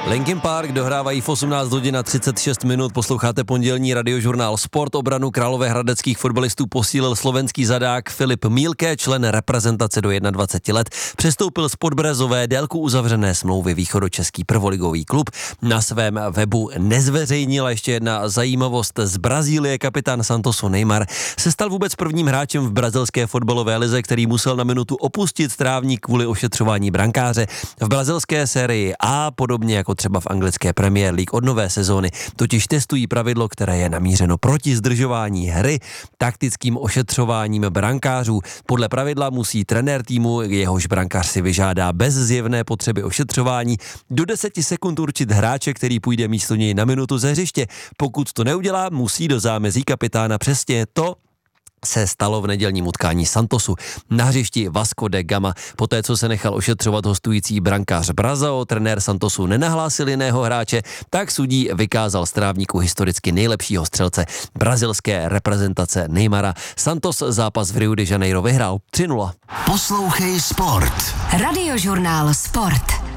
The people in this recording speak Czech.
Linkin Park dohrávají v 18 hodin a 36 minut, posloucháte pondělní radiožurnál Sport. Obranu královéhradeckých fotbalistů posílil slovenský zadák Filip Mílke, člen reprezentace do 21 let. Přestoupil z Podbrezové délku uzavřené smlouvy východočeský prvoligový klub. Na svém webu nezveřejnil. A ještě jedna zajímavost z Brazílie. Kapitán Santosu Neymar se stal vůbec prvním hráčem v brazilské fotbalové lize, který musel na minutu opustit trávník kvůli ošetřování brankáře. V brazilské sérii A, podobně jako třeba v anglické Premier League od nové sezóny, totiž testují pravidlo, které je namířeno proti zdržování hry taktickým ošetřováním brankářů. Podle pravidla musí trenér týmu, jehož brankář si vyžádá bez zjevné potřeby ošetřování, do 10 sekund určit hráče, který půjde místo něj na minutu ze hřiště. Pokud to neudělá, musí do zámezí kapitána. Přesně to se stalo v nedělním utkání Santosu na hřišti Vasco da Gama. Poté, co se nechal ošetřovat hostující brankář Brazao, trenér Santosu nenahlásil jiného hráče, tak sudí vykázal z trávníku historicky nejlepšího střelce brazilské reprezentace Neymara. Santos zápas v Rio de Janeiro vyhrál 3-0. Poslouchej Sport. Radiožurnál Sport.